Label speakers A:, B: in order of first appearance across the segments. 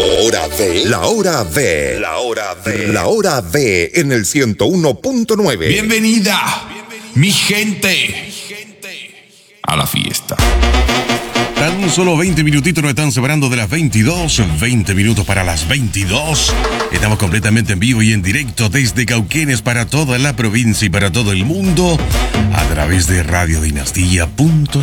A: La hora D en el 101.9.
B: Bienvenida, mi gente, a la fiesta.
C: Tan solo 20 minutitos nos están separando de las 22, 20 minutos para las 22. Estamos completamente en vivo y en directo desde Cauquenes para toda la provincia y para todo el mundo a través de radiodinastía.cl.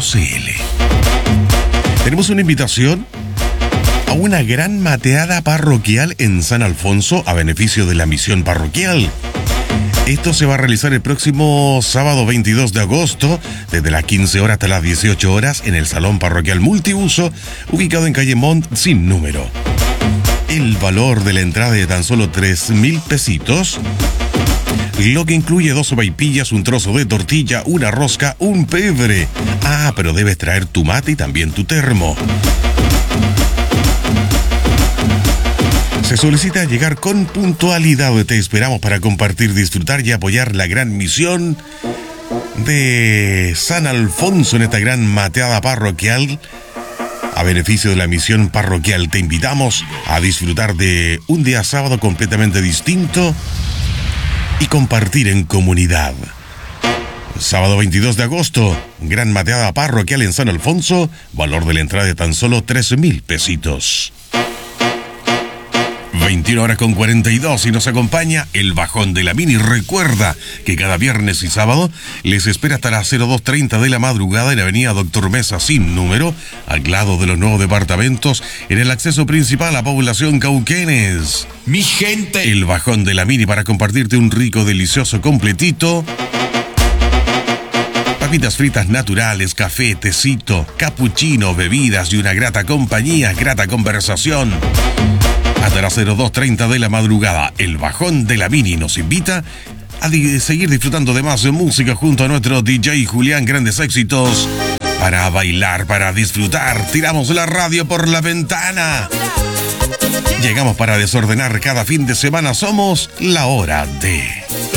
C: Tenemos una invitación a una gran mateada parroquial en San Alfonso a beneficio de la misión parroquial. Esto se va a realizar el próximo sábado 22 de agosto, desde las 15 horas hasta las 18 horas, en el Salón Parroquial Multiuso, ubicado en calle Montt sin número. El valor de la entrada es de tan solo 3.000 pesitos, lo que incluye 2 sopaipillas, un trozo de tortilla, una rosca, un pebre. Ah, pero debes traer tu mate y también tu termo. Se solicita llegar con puntualidad. Te esperamos para compartir, disfrutar y apoyar la gran misión de San Alfonso en esta gran mateada parroquial. A beneficio de la misión parroquial, te invitamos a disfrutar de un día sábado completamente distinto y compartir en comunidad. Sábado 22 de agosto, gran mateada parroquial en San Alfonso, valor de la entrada de tan solo 13.000 pesitos. 21 horas con 42 y nos acompaña el Bajón de la Mini. Recuerda que cada viernes y sábado les espera hasta las 02:30 de la madrugada en Avenida Doctor Mesa sin número, al lado de los nuevos departamentos, en el acceso principal a población Cauquenes.
B: Mi gente,
C: el Bajón de la Mini para compartirte un rico, delicioso completito. Papitas fritas naturales, café, tecito, capuchino, bebidas y una grata compañía, grata conversación. Hasta las 02:30 de la madrugada, el Bajón de la Mini nos invita a seguir disfrutando de más música junto a nuestro DJ Julián. Grandes éxitos para bailar, para disfrutar. Tiramos la radio por la ventana. Llegamos para desordenar cada fin de semana. Somos la hora de...